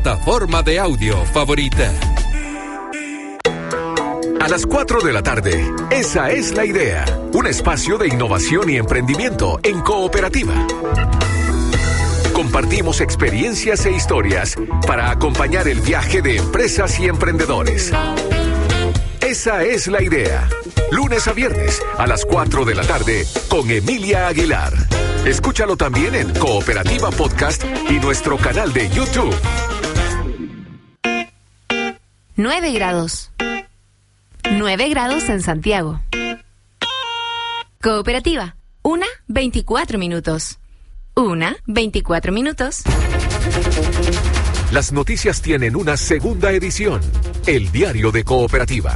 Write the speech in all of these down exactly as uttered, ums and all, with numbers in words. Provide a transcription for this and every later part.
plataforma de audio favorita. A las cuatro de la tarde, esa es la idea. Un espacio de innovación y emprendimiento en Cooperativa. Compartimos experiencias e historias para acompañar el viaje de empresas y emprendedores. Esa es la idea. Lunes a viernes a las cuatro de la tarde con Emilia Aguilar. Escúchalo también en Cooperativa Podcast y nuestro canal de YouTube. nueve grados. nueve grados en Santiago. Cooperativa. Una, veinticuatro minutos. Una, veinticuatro minutos. Las noticias tienen una segunda edición. El diario de Cooperativa.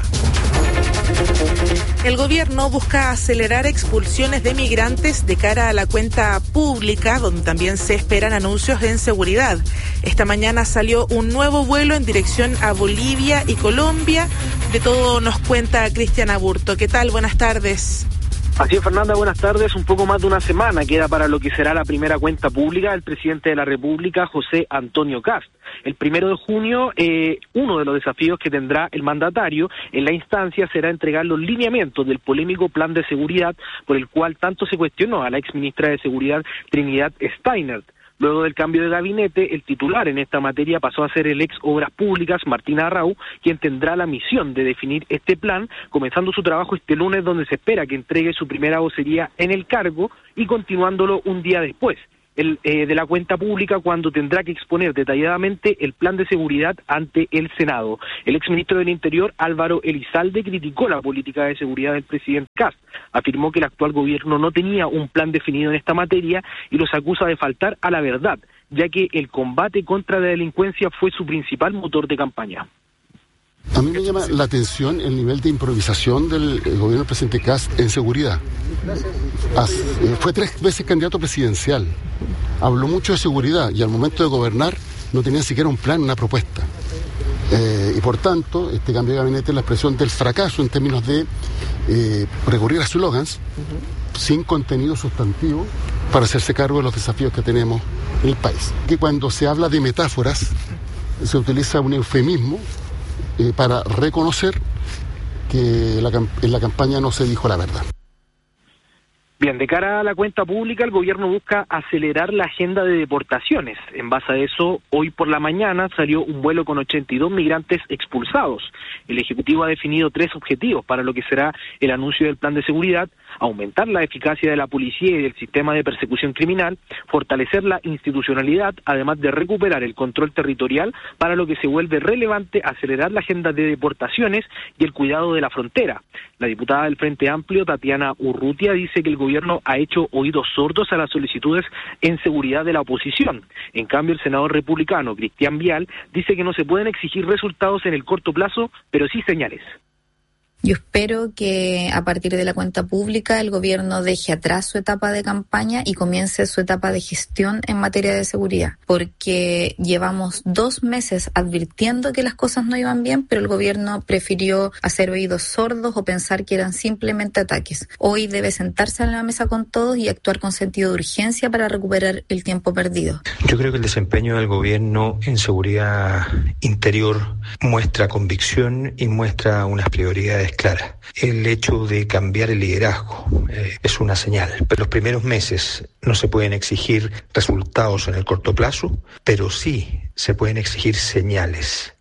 El gobierno busca acelerar expulsiones de migrantes de cara a la cuenta pública, donde también se esperan anuncios en seguridad. Esta mañana salió un nuevo vuelo en dirección a Bolivia y Colombia. De todo nos cuenta Cristian Aburto. ¿Qué tal? Buenas tardes. Así es, Fernanda, buenas tardes. Un poco más de una semana queda para lo que será la primera cuenta pública del presidente de la República, José Antonio Kast. El primero de junio, eh, uno de los desafíos que tendrá el mandatario en la instancia será entregar los lineamientos del polémico plan de seguridad por el cual tanto se cuestionó a la exministra de Seguridad, Trinidad Steiner. Luego del cambio de gabinete, el titular en esta materia pasó a ser el ex Obras Públicas, Martín Arrau, quien tendrá la misión de definir este plan, comenzando su trabajo este lunes, donde se espera que entregue su primera vocería en el cargo y continuándolo un día después el, eh, de la cuenta pública, cuando tendrá que exponer detalladamente el plan de seguridad ante el Senado. El exministro del Interior, Álvaro Elizalde, criticó la política de seguridad del presidente Kast. Afirmó que el actual gobierno no tenía un plan definido en esta materia y los acusa de faltar a la verdad, ya que el combate contra la delincuencia fue su principal motor de campaña. A mí me llama la atención el nivel de improvisación del gobierno del presidente Kast en seguridad. As, eh, fue tres veces candidato presidencial, habló mucho de seguridad y al momento de gobernar no tenía siquiera un plan, una propuesta. Eh, y por tanto, este cambio de gabinete es la expresión del fracaso en términos de eh, recurrir a slogans uh-huh. sin contenido sustantivo para hacerse cargo de los desafíos que tenemos en el país. Que cuando se habla de metáforas se utiliza un eufemismo eh, para reconocer que la, en la campaña no se dijo la verdad. Bien, de cara a la cuenta pública, el gobierno busca acelerar la agenda de deportaciones. En base a eso, hoy por la mañana salió un vuelo con ochenta y dos migrantes expulsados. El Ejecutivo ha definido tres objetivos para lo que será el anuncio del plan de seguridad: aumentar la eficacia de la policía y del sistema de persecución criminal, fortalecer la institucionalidad, además de recuperar el control territorial, para lo que se vuelve relevante acelerar la agenda de deportaciones y el cuidado de la frontera. La diputada del Frente Amplio, Tatiana Urrutia, dice que el gobierno ha hecho oídos sordos a las solicitudes en seguridad de la oposición. En cambio, el senador republicano, Cristian Vial, dice que no se pueden exigir resultados en el corto plazo, pero sí señales. Yo espero que a partir de la cuenta pública el gobierno deje atrás su etapa de campaña y comience su etapa de gestión en materia de seguridad, porque llevamos dos meses advirtiendo que las cosas no iban bien, pero el gobierno prefirió hacer oídos sordos o pensar que eran simplemente ataques. Hoy debe sentarse a la mesa con todos y actuar con sentido de urgencia para recuperar el tiempo perdido. Yo creo que el desempeño del gobierno en seguridad interior muestra convicción y muestra unas prioridades clara. El hecho de cambiar el liderazgo eh, es una señal. Pero los primeros meses no se pueden exigir resultados en el corto plazo, pero sí se pueden exigir señales.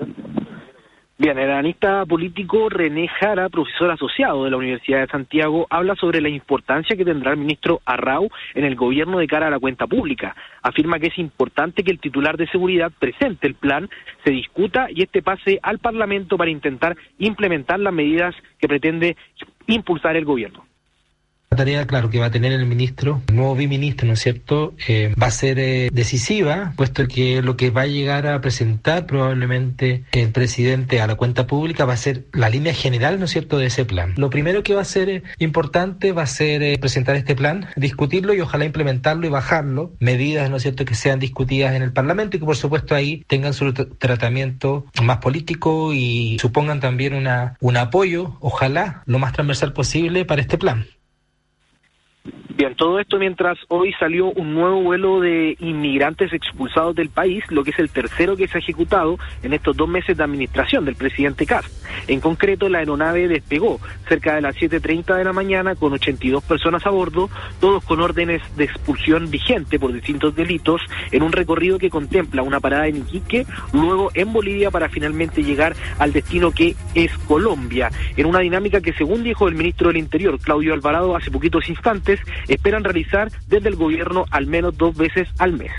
Bien, el analista político René Jara, profesor asociado de la Universidad de Santiago, habla sobre la importancia que tendrá el ministro Arrau en el gobierno de cara a la cuenta pública. Afirma que es importante que el titular de seguridad presente el plan, se discuta y este pase al Parlamento para intentar implementar las medidas que pretende impulsar el gobierno. La tarea, claro, que va a tener el ministro, el nuevo biministro, ¿no es cierto?, eh, va a ser eh, decisiva, puesto que lo que va a llegar a presentar probablemente el presidente a la cuenta pública va a ser la línea general, ¿no es cierto?, de ese plan. Lo primero que va a ser eh, importante va a ser eh, presentar este plan, discutirlo y ojalá implementarlo y bajarlo, medidas, ¿no es cierto?, que sean discutidas en el Parlamento y que por supuesto ahí tengan su tr- tratamiento más político y supongan también una un apoyo, ojalá, lo más transversal posible para este plan. Bien, todo esto mientras hoy salió un nuevo vuelo de inmigrantes expulsados del país, lo que es el tercero que se ha ejecutado en estos dos meses de administración del presidente Kast. En concreto, la aeronave despegó cerca de las siete treinta de la mañana con ochenta y dos personas a bordo, todos con órdenes de expulsión vigente por distintos delitos, en un recorrido que contempla una parada en Iquique, luego en Bolivia para finalmente llegar al destino que es Colombia, en una dinámica que, según dijo el ministro del Interior, Claudio Alvarado, hace poquitos instantes, esperan realizar desde el gobierno al menos dos veces al mes.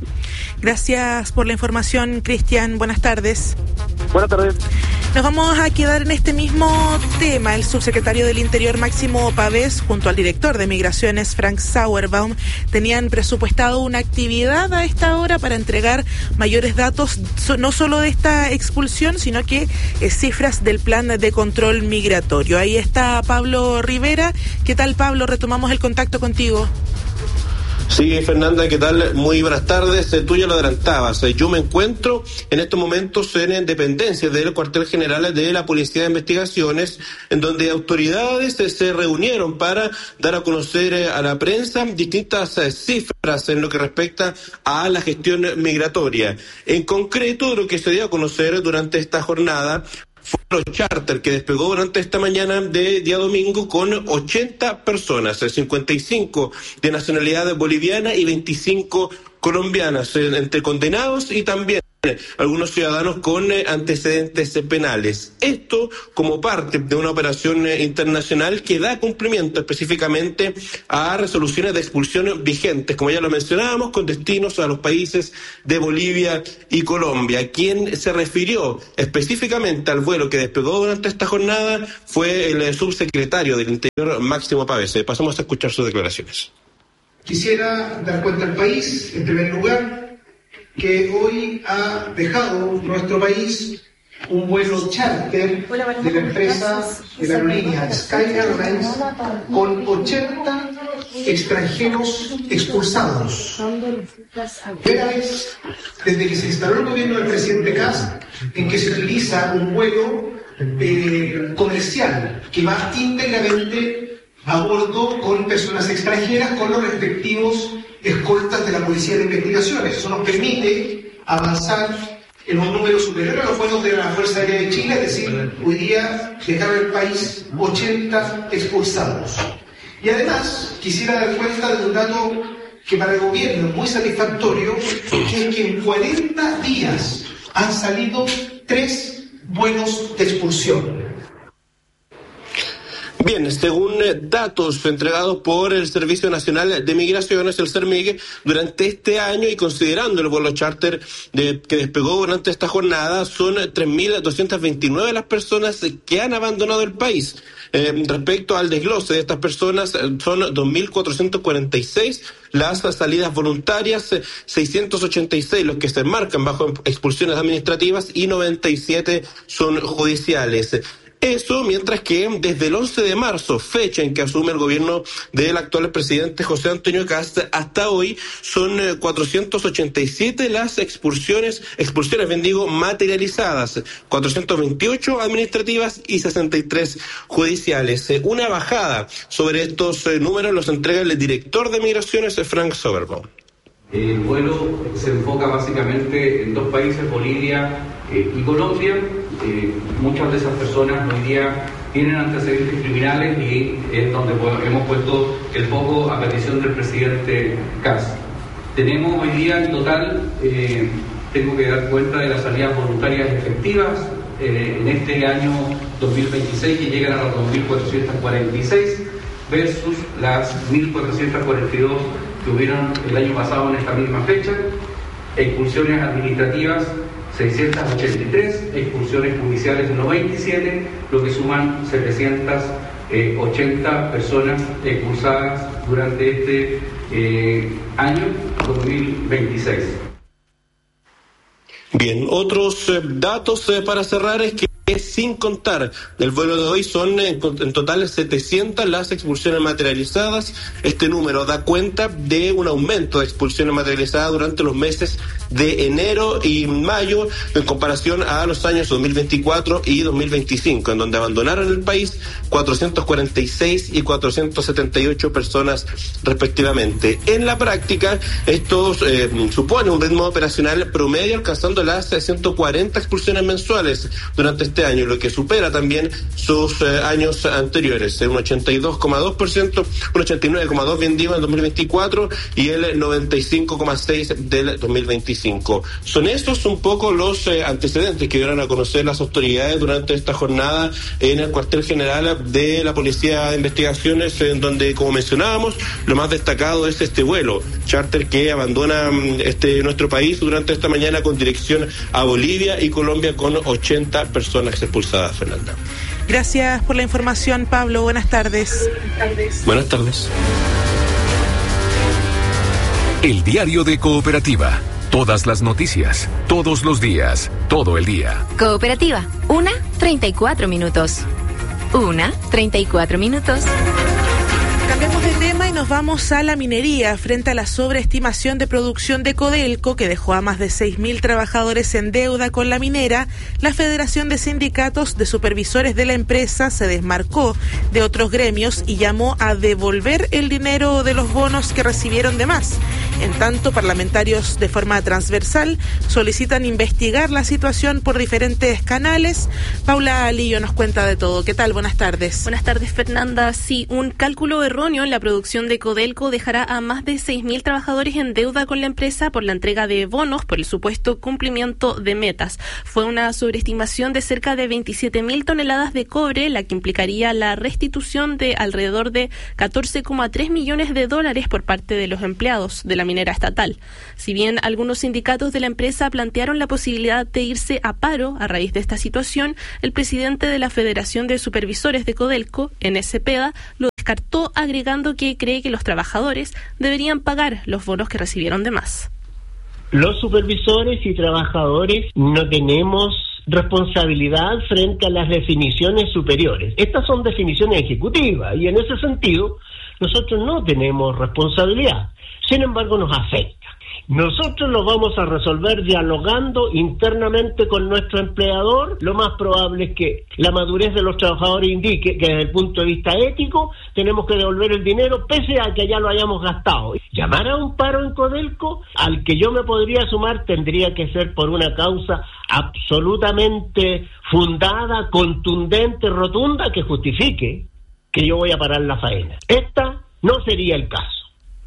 Gracias por la información, Cristian. Buenas tardes. Buenas tardes. Nos vamos a quedar en este mismo tema. El subsecretario del Interior, Máximo Pavés, junto al director de Migraciones, Frank Sauerbaum, tenían presupuestado una actividad a esta hora para entregar mayores datos, no solo de esta expulsión, sino que eh, cifras del plan de control migratorio. Ahí está Pablo Rivera. ¿Qué tal, Pablo? Retomamos el contacto contigo. Sí, Fernanda, ¿qué tal? Muy buenas tardes. Tú ya lo adelantabas. Yo me encuentro en estos momentos en dependencia del cuartel general de la Policía de Investigaciones, en donde autoridades se reunieron para dar a conocer a la prensa distintas cifras en lo que respecta a la gestión migratoria. En concreto, lo que se dio a conocer durante esta jornada fue el charter que despegó durante esta mañana de día domingo con ochenta personas, cincuenta y cinco de nacionalidad boliviana y veinticinco colombianas, entre condenados y también algunos ciudadanos con antecedentes penales. Esto como parte de una operación internacional que da cumplimiento específicamente a resoluciones de expulsión vigentes, como ya lo mencionábamos, con destinos a los países de Bolivia y Colombia. Quien se refirió específicamente al vuelo que despegó durante esta jornada fue el subsecretario del Interior, Máximo Pavés. Pasamos a escuchar sus declaraciones. Quisiera dar cuenta al país, en primer lugar, que hoy ha dejado nuestro país un vuelo charter de la empresa de la aerolínea Sky Airlines con ochenta extranjeros expulsados. Primera vez desde que se instaló el gobierno del presidente Kast en que se utiliza un vuelo eh, comercial que va íntegramente a bordo con personas extranjeras con los respectivos escoltas de la Policía de Investigaciones. Eso nos permite avanzar en un número superior a los vuelos de la Fuerza Aérea de Chile, es decir, hoy día dejaron el país ochenta expulsados. Y además, quisiera dar cuenta de un dato que para el gobierno es muy satisfactorio, que es que en cuarenta días han salido tres vuelos de expulsión. Bien, según datos entregados por el Servicio Nacional de Migraciones, el SERMIG, durante este año y considerando el vuelo charter de, que despegó durante esta jornada, son tres mil doscientas veintinueve las personas que han abandonado el país. Eh, respecto al desglose de estas personas, son dos mil cuatrocientos cuarenta y seis las salidas voluntarias, seiscientos ochenta y seis los que se enmarcan bajo expulsiones administrativas y noventa y siete son judiciales. Eso mientras que desde el once de marzo, fecha en que asume el gobierno del actual presidente José Antonio Kast, hasta hoy son cuatrocientos ochenta y siete las expulsiones, expulsiones, bendigo, materializadas, cuatrocientos veintiocho administrativas y sesenta y tres judiciales. Una bajada sobre estos números los entrega el director de Migraciones, Frank Sauerbaum. El vuelo se enfoca básicamente en dos países, Bolivia eh, y Colombia. Eh, muchas de esas personas hoy día tienen antecedentes criminales y es donde hemos puesto el foco a petición del presidente Kast. Tenemos hoy día en total, eh, tengo que dar cuenta de las salidas voluntarias efectivas eh, en este año dos mil veintiséis, que llegan a los dos mil cuatrocientos cuarenta y seis versus las mil cuatrocientos cuarenta y dos que hubieron el año pasado en esta misma fecha. Expulsiones administrativas seiscientos ochenta y tres, expulsiones judiciales noventa y siete, lo que suman setecientas ochenta personas expulsadas durante este eh, año dos mil veintiséis. Bien, otros eh, datos eh, para cerrar es que sin contar el vuelo de hoy son en, en total setecientas las expulsiones materializadas. Este número da cuenta de un aumento de expulsiones materializadas durante los meses de enero y mayo en comparación a los años dos mil veinticuatro y dos mil veinticinco, en donde abandonaron el país cuatrocientos cuarenta y seis y cuatrocientos setenta y ocho personas respectivamente. En la práctica, esto eh, supone un ritmo operacional promedio alcanzando las ciento cuarenta expulsiones mensuales durante este año, lo que supera también sus eh, años anteriores, un ochenta y dos coma dos por ciento, un ochenta y nueve coma dos por ciento bien digo en dos mil veinticuatro y el noventa y cinco coma seis por ciento del dos mil veinticinco. Son estos un poco los eh, antecedentes que dieron a conocer las autoridades durante esta jornada en el cuartel general de la Policía de Investigaciones, en donde, como mencionábamos, lo más destacado es este vuelo charter que abandona este nuestro país durante esta mañana con dirección a Bolivia y Colombia, con ochenta personas expulsadas. Fernanda. Gracias por la información, Pablo. Buenas tardes. Buenas tardes. Buenas tardes. El diario de Cooperativa. Todas las noticias, todos los días, todo el día. Cooperativa, una, treinta y cuatro minutos. Una, treinta y cuatro minutos. Cambiamos de tema y nos vamos a la minería. Frente a la sobreestimación de producción de Codelco, que dejó a más de seis mil trabajadores en deuda con la minera, la Federación de Sindicatos de Supervisores de la empresa se desmarcó de otros gremios y llamó a devolver el dinero de los bonos que recibieron de más. En tanto, parlamentarios de forma transversal solicitan investigar la situación por diferentes canales. Paula Lillo nos cuenta de todo. ¿Qué tal? Buenas tardes. Buenas tardes, Fernanda. Sí, un cálculo erróneo en la producción de Codelco dejará a más de seis mil trabajadores en deuda con la empresa por la entrega de bonos por el supuesto cumplimiento de metas. Fue una sobreestimación de cerca de veintisiete mil toneladas de cobre, la que implicaría la restitución de alrededor de catorce coma tres millones de dólares por parte de los empleados de la minera estatal. Si bien algunos sindicatos de la empresa plantearon la posibilidad de irse a paro a raíz de esta situación, el presidente de la Federación de Supervisores de Codelco, Enes Cepeda, lo descartó, agregando que cree que los trabajadores deberían pagar los bonos que recibieron de más. Los supervisores y trabajadores no tenemos responsabilidad frente a las definiciones superiores. Estas son definiciones ejecutivas y en ese sentido nosotros no tenemos responsabilidad. Sin embargo, nos afecta. Nosotros lo vamos a resolver dialogando internamente con nuestro empleador. Lo más probable es que la madurez de los trabajadores indique que desde el punto de vista ético tenemos que devolver el dinero pese a que ya lo hayamos gastado. Llamar a un paro en Codelco, al que yo me podría sumar, tendría que ser por una causa absolutamente fundada, contundente, rotunda, que justifique que yo voy a parar la faena. Esta no sería el caso.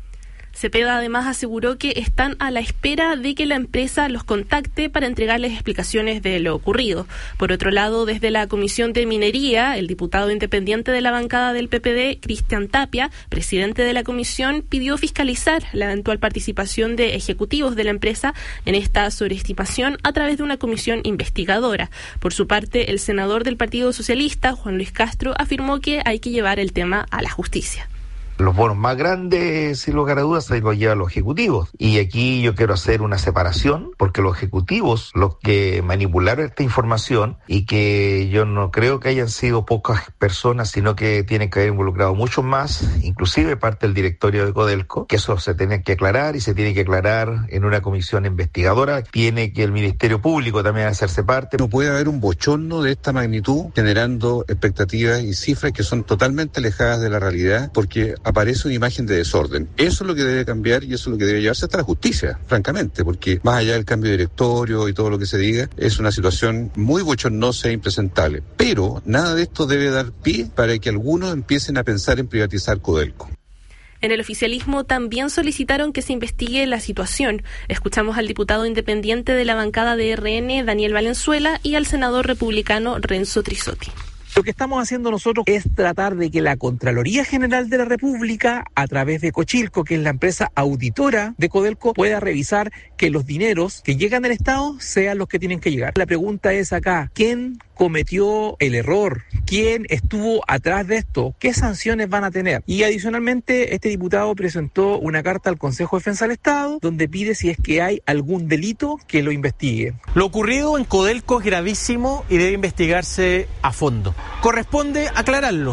Cepeda además aseguró que están a la espera de que la empresa los contacte para entregarles explicaciones de lo ocurrido. Por otro lado, desde la Comisión de Minería, el diputado independiente de la bancada del P P D, Cristian Tapia, presidente de la comisión, pidió fiscalizar la eventual participación de ejecutivos de la empresa en esta sobreestimación a través de una comisión investigadora. Por su parte, el senador del Partido Socialista, Juan Luis Castro, afirmó que hay que llevar el tema a la justicia. Los bonos más grandes, sin lugar a dudas, se los llevan los ejecutivos. Y aquí yo quiero hacer una separación, porque los ejecutivos, los que manipularon esta información, y que yo no creo que hayan sido pocas personas, sino que tienen que haber involucrado muchos más, inclusive parte del directorio de Codelco, que eso se tiene que aclarar y se tiene que aclarar en una comisión investigadora. Tiene que el Ministerio Público también hacerse parte. No puede haber un bochorno de esta magnitud generando expectativas y cifras que son totalmente alejadas de la realidad, porque aparece una imagen de desorden. Eso es lo que debe cambiar y eso es lo que debe llevarse hasta la justicia, francamente, porque más allá del cambio de directorio y todo lo que se diga, es una situación muy bochornosa e impresentable. Pero nada de esto debe dar pie para que algunos empiecen a pensar en privatizar Codelco. En el oficialismo también solicitaron que se investigue la situación. Escuchamos al diputado independiente de la bancada de R N, Daniel Valenzuela, y al senador republicano Renzo Trisotti. Lo que estamos haciendo nosotros es tratar de que la Contraloría General de la República, a través de Cochilco, que es la empresa auditora de Codelco, pueda revisar que los dineros que llegan al Estado sean los que tienen que llegar. La pregunta es acá, ¿quién cometió el error? ¿Quién estuvo atrás de esto? ¿Qué sanciones van a tener? Y adicionalmente, este diputado presentó una carta al Consejo de Defensa del Estado donde pide, si es que hay algún delito, que lo investigue. Lo ocurrido en Codelco es gravísimo y debe investigarse a fondo. Corresponde aclararlo.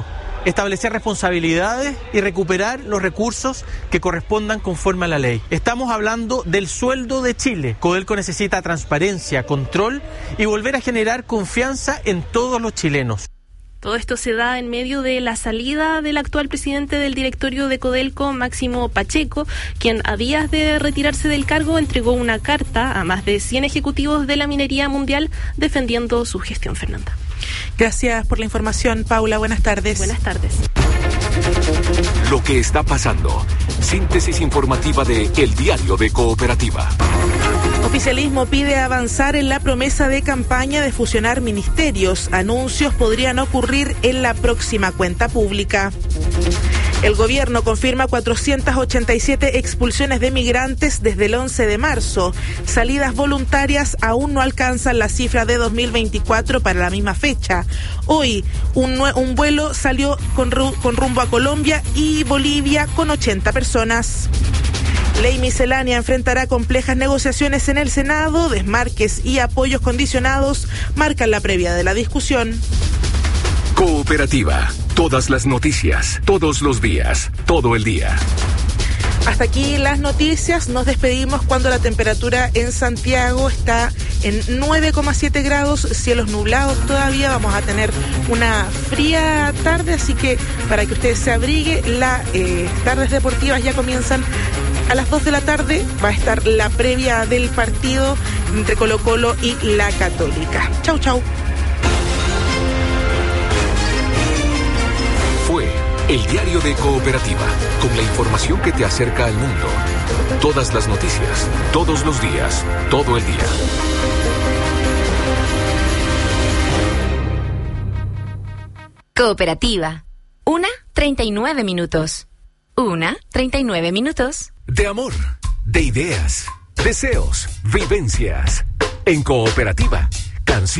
establecer responsabilidades y recuperar los recursos que correspondan conforme a la ley. Estamos hablando del sueldo de Chile. Codelco necesita transparencia, control y volver a generar confianza en todos los chilenos. Todo esto se da en medio de la salida del actual presidente del directorio de Codelco, Máximo Pacheco, quien a días de retirarse del cargo entregó una carta a más de cien ejecutivos de la minería mundial defendiendo su gestión, Fernanda. Gracias por la información, Paula. Buenas tardes. Buenas tardes. Lo que está pasando. Síntesis informativa de El Diario de Cooperativa. Oficialismo pide avanzar en la promesa de campaña de fusionar ministerios. Anuncios podrían ocurrir en la próxima cuenta pública. El gobierno confirma cuatrocientas ochenta y siete expulsiones de migrantes desde el once de marzo. Salidas voluntarias aún no alcanzan la cifra de dos mil veinticuatro para la misma fecha. Hoy, un, un vuelo salió con, con rumbo a Colombia y Bolivia con ochenta personas. Ley miscelánea enfrentará complejas negociaciones en el Senado. Desmarques y apoyos condicionados marcan la previa de la discusión. Cooperativa. Todas las noticias, todos los días, todo el día. Hasta aquí las noticias. Nos despedimos cuando la temperatura en Santiago está en nueve coma siete grados, cielos nublados todavía. Vamos a tener una fría tarde, así que para que ustedes se abrigue, las eh, tardes deportivas ya comienzan a las dos de la tarde. Va a estar la previa del partido entre Colo-Colo y la Católica. Chau, chau. Fue El Diario de Cooperativa, con la información que te acerca al mundo. Todas las noticias, todos los días, todo el día. Cooperativa. Una, treinta y nueve minutos. Una, treinta y nueve minutos. De amor, de ideas, deseos, vivencias. En Cooperativa, canción.